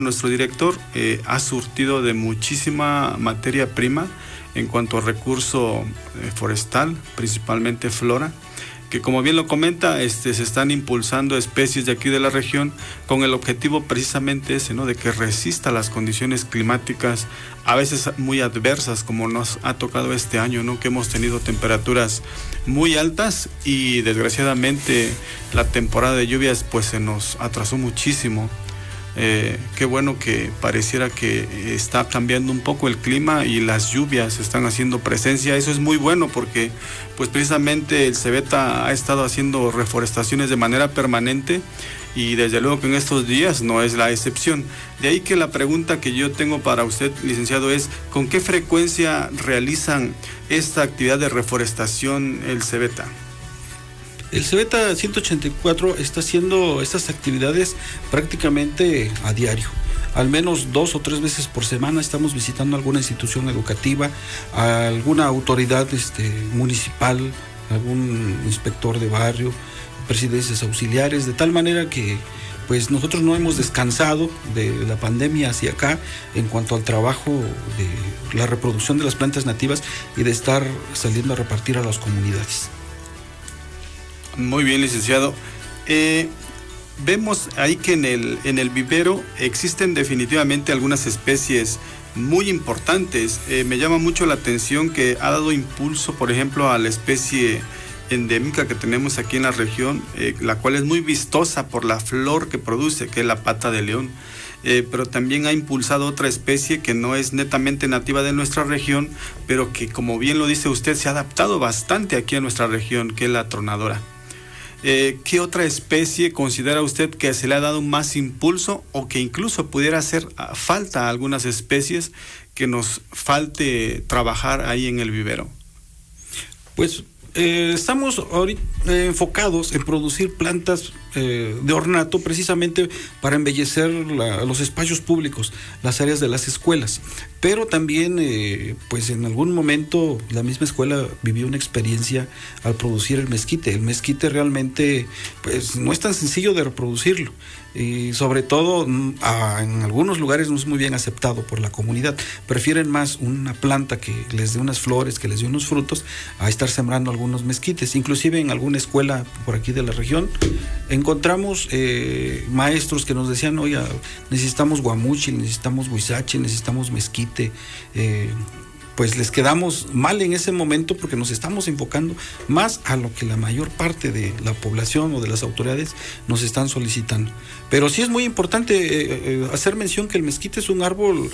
Nuestro director ha surtido de muchísima materia prima en cuanto a recurso forestal, principalmente flora, que como bien lo comenta, se están impulsando especies de aquí de la región con el objetivo precisamente ese, ¿no? De que resista las condiciones climáticas a veces muy adversas, como nos ha tocado este año, ¿no? Que hemos tenido temperaturas muy altas y desgraciadamente la temporada de lluvias pues se nos atrasó muchísimo. Qué bueno que pareciera que está cambiando un poco el clima y las lluvias están haciendo presencia. Eso es muy bueno porque pues precisamente el Cebeta ha estado haciendo reforestaciones de manera permanente y desde luego que en estos días no es la excepción. De ahí que la pregunta que yo tengo para usted, licenciado, es ¿con qué frecuencia realizan esta actividad de reforestación el Cebeta? El Cebeta 184 está haciendo estas actividades prácticamente a diario. Al menos 2 o 3 veces por semana estamos visitando alguna institución educativa, alguna autoridad municipal, algún inspector de barrio, presidencias auxiliares, de tal manera que pues nosotros no hemos descansado de la pandemia hacia acá en cuanto al trabajo de la reproducción de las plantas nativas y de estar saliendo a repartir a las comunidades. Muy bien, licenciado. Vemos ahí que en el vivero existen definitivamente algunas especies muy importantes. Me llama mucho la atención que ha dado impulso, por ejemplo, a la especie endémica que tenemos aquí en la región, la cual es muy vistosa por la flor que produce, que es la pata de león. Pero también ha impulsado otra especie que no es netamente nativa de nuestra región, pero que, como bien lo dice usted, se ha adaptado bastante aquí a nuestra región, que es la tronadora. ¿Qué otra especie considera usted que se le ha dado más impulso o que incluso pudiera hacer falta a algunas especies que nos falte trabajar ahí en el vivero? Pues estamos ahorita enfocados en producir plantas de ornato precisamente para embellecer los espacios públicos, las áreas de las escuelas. Pero también, pues en algún momento la misma escuela vivió una experiencia al producir el mezquite. El mezquite realmente, pues no es tan sencillo de reproducirlo. Y sobre todo en algunos lugares no es muy bien aceptado por la comunidad. Prefieren más una planta que les dé unas flores, que les dé unos frutos, a estar sembrando algunos mezquites. Inclusive en alguna escuela por aquí de la región encontramos maestros que nos decían: oye, necesitamos guamuchil, necesitamos huizache, necesitamos mezquite. Pues les quedamos mal en ese momento porque nos estamos enfocando más a lo que la mayor parte de la población o de las autoridades nos están solicitando. Pero sí es muy importante hacer mención que el mezquite es un árbol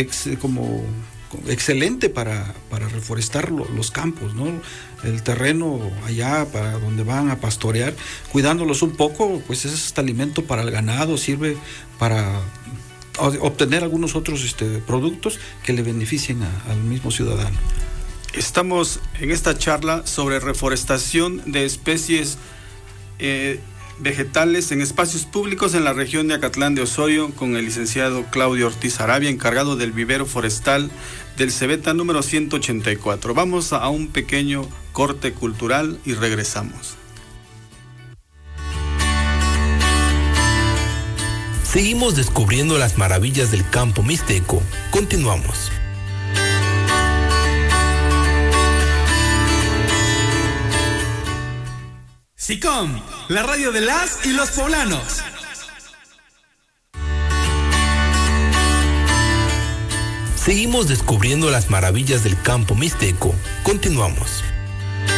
excelente para reforestar los campos, ¿no? El terreno allá para donde van a pastorear, cuidándolos un poco, pues es este alimento para el ganado, sirve para obtener algunos otros productos que le beneficien al mismo ciudadano. Estamos en esta charla sobre reforestación de especies vegetales en espacios públicos en la región de Acatlán de Osorio con el licenciado Claudio Ortiz Arabia, encargado del vivero forestal del Cebeta número 184. Vamos a un pequeño corte cultural y regresamos. Seguimos descubriendo las maravillas del campo mixteco. Continuamos. SICOM, la radio de las y los poblanos. Seguimos descubriendo las maravillas del campo mixteco. Continuamos.